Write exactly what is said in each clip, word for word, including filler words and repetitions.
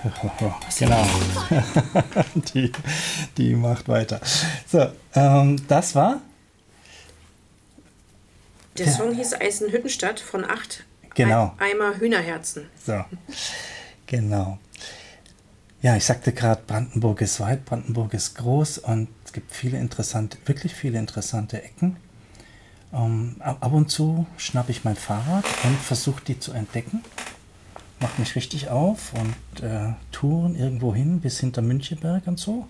Genau. die, die macht weiter. So, ähm, das war? Der ja. Song hieß Eisenhüttenstadt von acht genau. Eimer Hühnerherzen. So, genau. Ja, ich sagte gerade, Brandenburg ist weit, Brandenburg ist groß und es gibt viele interessante, wirklich viele interessante Ecken. Ähm, ab und zu schnappe ich mein Fahrrad und versuche die zu entdecken. Mache mich richtig auf und äh, touren irgendwo hin bis hinter Münchenberg und so.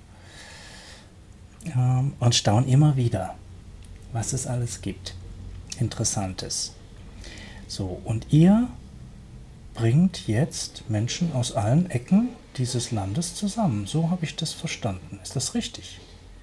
Ähm, und staune immer wieder, was es alles gibt. Interessantes. So, und ihr bringt jetzt Menschen aus allen Ecken dieses Landes zusammen. So habe ich das verstanden. Ist das richtig?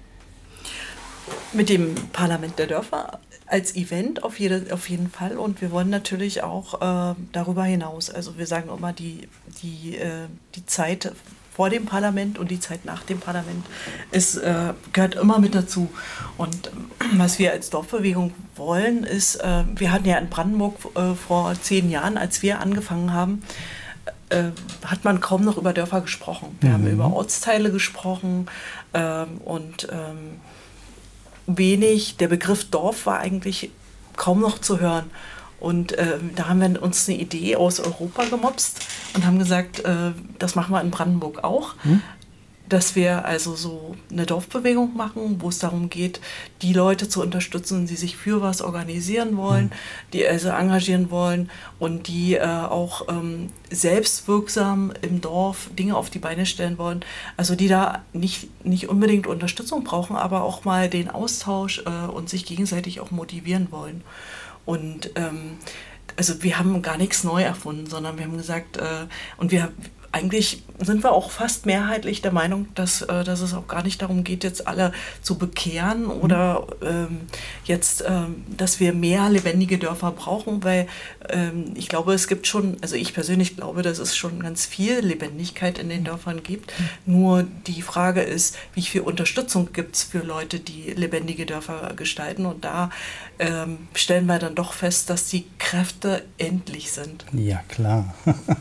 Mit dem Parlament der Dörfer als Event auf, jede, auf jeden Fall. Und wir wollen natürlich auch äh, darüber hinaus. Also wir sagen immer, die, die, äh, die Zeit vor dem Parlament und die Zeit nach dem Parlament ist, äh, gehört immer mit dazu. Und äh, was wir als Dorfbewegung wollen, ist, äh, wir hatten ja in Brandenburg äh, vor zehn Jahren, als wir angefangen haben, äh, hat man kaum noch über Dörfer gesprochen. Wir mhm. haben über Ortsteile gesprochen äh, und ähm, wenig, der Begriff Dorf war eigentlich kaum noch zu hören. Und äh, da haben wir uns eine Idee aus Europa gemopst und haben gesagt, äh, das machen wir in Brandenburg auch. Hm? Dass wir also so eine Dorfbewegung machen, wo es darum geht, die Leute zu unterstützen, die sich für was organisieren wollen, hm. die also engagieren wollen und die äh, auch ähm, selbstwirksam im Dorf Dinge auf die Beine stellen wollen. Also die da nicht, nicht unbedingt Unterstützung brauchen, aber auch mal den Austausch äh, und sich gegenseitig auch motivieren wollen. Und ähm, also wir haben gar nichts neu erfunden, sondern wir haben gesagt, äh, und wir eigentlich sind wir auch fast mehrheitlich der Meinung, dass, äh, dass es auch gar nicht darum geht, jetzt alle zu bekehren oder ähm, jetzt, ähm, dass wir mehr lebendige Dörfer brauchen, weil ähm, ich glaube, es gibt schon, also ich persönlich glaube, dass es schon ganz viel Lebendigkeit in den Dörfern gibt. Mhm. Nur die Frage ist, wie viel Unterstützung gibt es für Leute, die lebendige Dörfer gestalten, und da ähm, stellen wir dann doch fest, dass die Kräfte endlich sind. Ja, klar.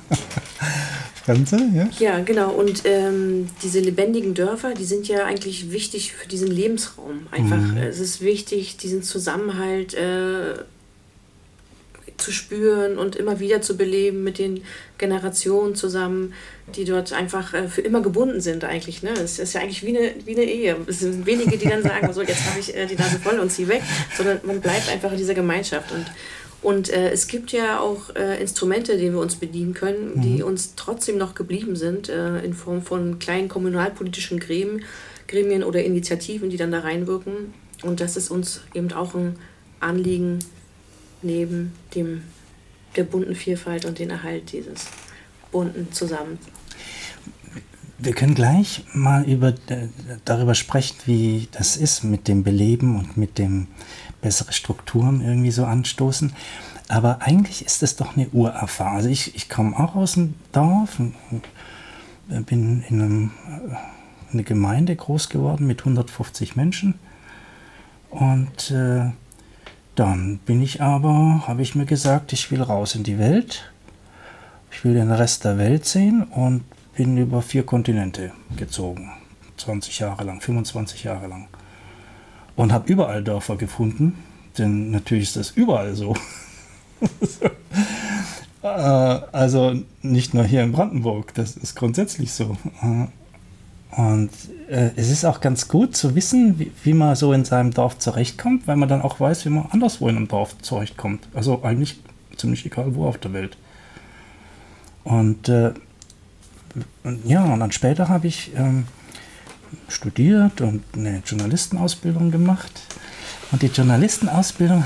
Ja? Ja, genau. Und ähm, diese lebendigen Dörfer, die sind ja eigentlich wichtig für diesen Lebensraum. Einfach, mhm. es ist wichtig, diesen Zusammenhalt äh, zu spüren und immer wieder zu beleben mit den Generationen zusammen, die dort einfach äh, für immer gebunden sind eigentlich. Ne? Es ist ja eigentlich wie eine, wie eine Ehe. Es sind wenige, die dann sagen, so, jetzt habe ich äh, die Nase voll und zieh weg, sondern man bleibt einfach in dieser Gemeinschaft. Und Und äh, es gibt ja auch äh, Instrumente, denen wir uns bedienen können, mhm. die uns trotzdem noch geblieben sind, äh, in Form von kleinen kommunalpolitischen Gremien, Gremien oder Initiativen, die dann da reinwirken. Und das ist uns eben auch ein Anliegen neben dem, der bunten Vielfalt und den Erhalt dieses bunten Zusammen. Wir können gleich mal über, äh, darüber sprechen, wie das ist mit dem Beleben und mit dem bessere Strukturen irgendwie so anstoßen. Aber eigentlich ist es doch eine Urerfahrung. Also ich, ich komme auch aus dem Dorf, bin in einem, eine Gemeinde groß geworden mit hundertfünfzig Menschen. Und äh, dann bin ich aber, habe ich mir gesagt, ich will raus in die Welt. Ich will den Rest der Welt sehen und bin über vier Kontinente gezogen. zwanzig Jahre lang, fünfundzwanzig Jahre lang. Und habe überall Dörfer gefunden, denn natürlich ist das überall so. Also nicht nur hier in Brandenburg, das ist grundsätzlich so. Und äh, es ist auch ganz gut zu wissen, wie, wie man so in seinem Dorf zurechtkommt, weil man dann auch weiß, wie man anderswo in einem Dorf zurechtkommt. Also eigentlich ziemlich egal wo auf der Welt. Und, äh, und ja, und dann später habe ich ähm, studiert und eine Journalistenausbildung gemacht. Und die Journalistenausbildung